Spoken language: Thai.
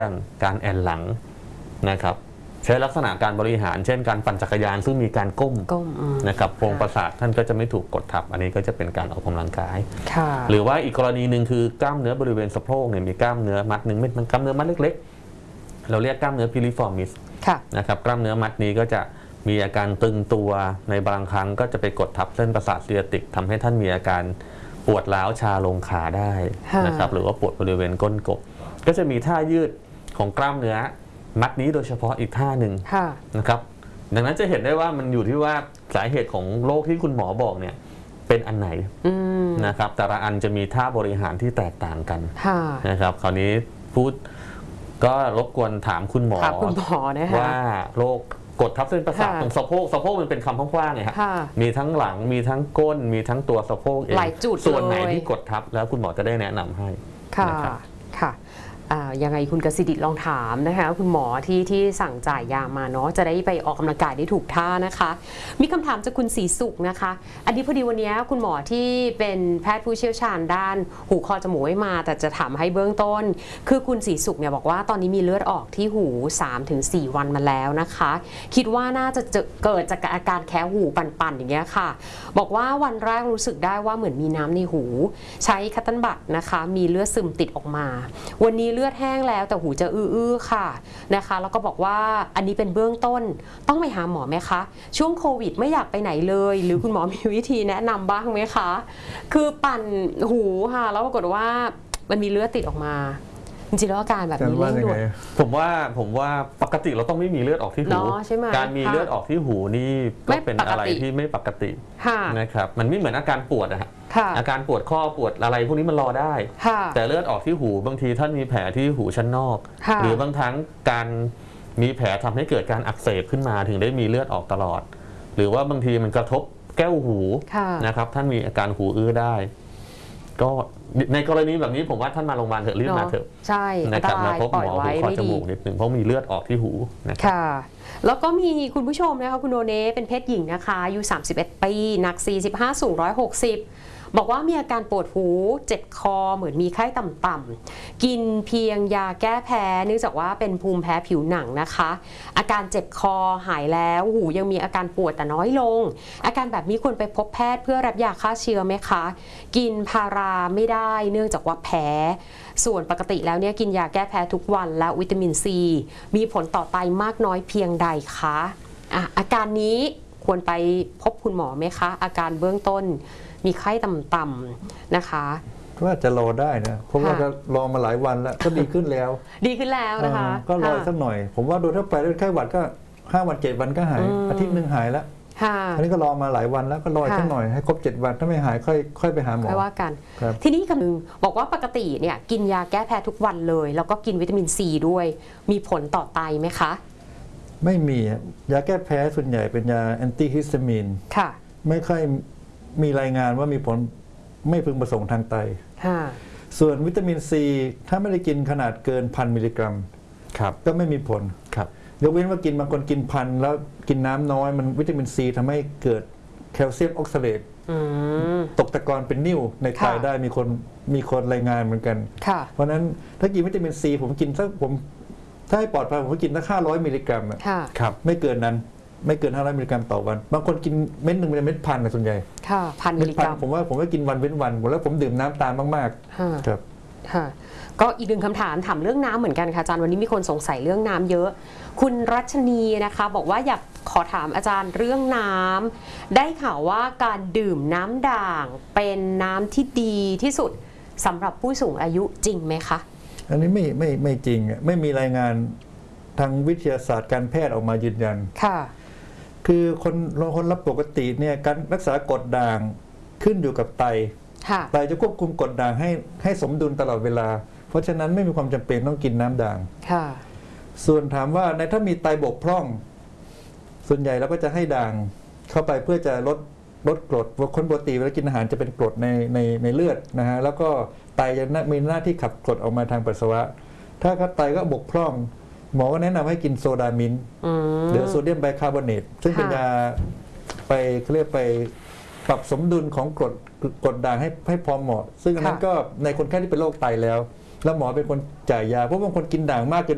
การแอนหลังนะครับใช้ลักษณะการบริหารเช่นการปั่นจักรยานซึ่งมีการก้มนะครับโครงประสาทท่านก็จะไม่ถูกกดทับอันนี้ก็จะเป็นการออกกำลังกายหรือว่าอีกกรณีหนึ่งคือกล้ามเนื้อบริเวณสะโพกเนี่ยมีกล้ามเนื้อมัดหนึ่งมันกล้ามเนื้อมัดเล็กๆเราเรียกกล้ามเนื้อพิลิฟอร์มิสนะครับกล้ามเนื้อมัดนี้ก็จะมีอาการตึงตัวในบางครั้งก็จะไปกดทับเส้นประสาทซีอาติกทำให้ท่านมีอาการปวดร้าวชาลงขาได้นะครับหรือว่าปวดบริเวณก้นกบก็จะมีท่ายืดของกล้ามเนื้อมัดนี้โดยเฉพาะอีกท่าหนึ่งนะครับดังนั้นจะเห็นได้ว่ามันอยู่ที่ว่าสาเหตุของโรคที่คุณหมอบอกเนี่ยเป็นอันไหนนะครับแต่ละอันจะมีท่าบริหารที่แตกต่างกันนะครับคราวนี้พูดก็รบกวนถามคุณหมอว่าโรคกดทับเส้นประสาทตรงสะโพกมันเป็นคำกว้างๆไงครับมีทั้งหลังมีทั้งก้นมีทั้งตัวสะโพกเองส่วนไหนที่กดทับแล้วคุณหมอจะได้แนะนำให้ค่ะยังไงคุณกสิทธิ์ลองถามนะคะคุณหมอที่สั่งจ่ายยามาเนาะจะได้ไปออกกำลังกายได้ถูกท่านะคะมีคำถามจากคุณศรีสุขนะคะอันนี้พอดีวันนี้คุณหมอที่เป็นแพทย์ผู้เชี่ยวชาญด้านหูคอจมูกไม่มาแต่จะถามให้เบื้องต้นคือคุณศรีสุขเนี่ยบอกว่าตอนนี้มีเลือดออกที่หู 3-4 วันมาแล้วนะคะคิดว่าน่าจะเกิดจากอาการแค่หูปั่นๆอย่างเงี้ยค่ะบอกว่าวันแรกรู้สึกได้ว่าเหมือนมีน้ำในหูใช้คัตเติ้ลบัดนะคะมีเลือดซึมติดออกมาวันนี้เลือดแห้งแล้วแต่หูจะอื้อค่ะนะคะแล้วก็บอกว่าอันนี้เป็นเบื้องต้นต้องไปหาหมอไหมคะช่วงโควิดไม่อยากไปไหนเลยหรือคุณหมอมีวิธีแนะนำบ้างไหมคะคือปั่นหูค่ะแล้วปรากฏว่ามันมีเลือดติดออกมาจริงๆแล้วอาการแบบนี้เร่งด่วนผมว่าปกติเราต้องไม่มีเลือดออกที่หูการมีเลือดออกที่หูนี่ก็เป็นอะไรที่ไม่ปกตินะครับมันไม่เหมือนอาการปวดอะอาการปวดข้อปวดอะไรพวกนี้มันรอได้แต่เลือดออกที่หูบางทีท่านมีแผลที่หูชั้นนอกหรือบางครั้งการมีแผลทำให้เกิดการอักเสบขึ้นมาถึงได้มีเลือดออกตลอดหรือว่าบางทีมันกระทบแก้วหูนะครับท่านมีอาการหูอื้อได้ก็ในกรณีแบบนี้ผมว่าท่านมาโรงพยาบาลเถอะรีบมาเถอะใช่นะครับมาพบหมอหูคอจมูกนิดหนึ่งเพราะมีเลือดออกที่หูนะครับค่ะแล้วก็มีคุณผู้ชมนะคะคุณโนเน่เป็นเพศหญิงนะคะอายุ31 ปีหนัก45สูง160บอกว่ามีอาการปวดหูเจ็บคอเหมือนมีไข้ต่ำๆกินเพียงยาแก้แพ้เนื่องจากว่าเป็นภูมิแพ้ผิวหนังนะคะอาการเจ็บคอหายแล้วหูยังมีอาการปวดแต่น้อยลงอาการแบบนี้ควรไปพบแพทย์เพื่อรับยาฆ่าเชื้อไหมคะกินพาราไม่ได้เนื่องจากว่าแพ้ส่วนปกติแล้วเนี่ยกินยาแก้แพ้ทุกวันและวิตามินซีมีผลต่อไตมากน้อยเพียงใดคะอาการนี้ควรไปพบคุณหมอไหมคะอาการเบื้องต้นมีไข้ต่ำๆนะคะว่าจะรอได้นะเพราะว่าก็รอมาหลายวันแล้วก็ดีขึ้นแล้วนะคะก็รอสักหน่อยผมว่าโดยทั่วไปไข้หวัดก็5 วัน 7 วันก็หายอาทิตย์นึงหายแล้วอันนี้ก็รอมาหลายวันแล้วก็รอสักหน่อยให้ครบ7 วันถ้าไม่หายค่อยไปหาหมอค่อยว่ากันทีนี้คำนึงบอกว่าปกติเนี่ยกินยาแก้แพ้ทุกวันเลยแล้วก็กินวิตามินซีด้วยมีผลต่อไตไหมคะไม่มียาแก้แพ้ส่วนใหญ่เป็นยาแอนตี้ฮิสตามีนไม่ค่อยมีรายงานว่ามีผลไม่พึงประสงค์ทางไตส่วนวิตามินซีถ้าไม่ได้กินขนาดเกิน1,000 มิลลิกรัมก็ไม่มีผลยกเว้นว่ากินบางคนกิน1,000แล้วกินน้ำน้อยมันวิตามินซีทำให้เกิดแคลเซียมออกซาเลตตกตะกอนเป็นนิ่วในไตได้มีคนรายงานเหมือนกันเพราะนั้นถ้ากินวิตามินซีผมกินถ้าให้ปลอดภัยผมกินสัก500 มิลลิกรัมไม่เกินนั้นไม่เกิน500 มิลลิกรัมต่อวันบางคนกินเม็ดหนึ่งเป็นเม็ดพันส่วนใหญ่ 1,000 มิลลิกรัมผมว่ากินวันเว้นวันแล้วผมดื่มน้ำตามมากๆครับก็อีกหนึ่งคำถามเรื่องน้ำเหมือนกันค่ะอาจารย์วันนี้มีคนสงสัยเรื่องน้ำเยอะคุณรัชนีนะคะบอกว่าอยากขอถามอาจารย์เรื่องน้ำได้ข่าวว่าการดื่มน้ำด่างเป็นน้ำที่ดีที่สุดสำหรับผู้สูงอายุจริงไหมคะอันนี้ไม่จริงไม่มีรายงานทางวิทยาศาสตร์การแพทย์ออกมายืนยันคือคนรับปกติเนี่ยการรักษากรดด่างขึ้นอยู่กับไตจะควบคุมกรดด่างให้สมดุลตลอดเวลาเพราะฉะนั้นไม่มีความจำเป็นต้องกินน้ำด่างส่วนถามว่าถ้ามีไตบกพร่องส่วนใหญ่เราก็จะให้ด่างเข้าไปเพื่อจะลดกรดคนปกติเวลากินอาหารจะเป็นกรดในเลือดนะฮะแล้วก็ไตจะมีหน้าที่ขับกรดออกมาทางปัสสาวะถ้าไตก็บกพร่องหมอก็แนะนำให้กินโซดามินหรือโซเดียมไบคาร์บอเนตซึ่งเป็นยาเขาเรียกไปปรับสมดุลของกรดด่างให้พอเหมาะซึ่งอันนั้นก็ในคนไข้ที่เป็นโรคไตแล้วหมอเป็นคนจ่ายยาเพราะบางคนกินด่างมากเกิน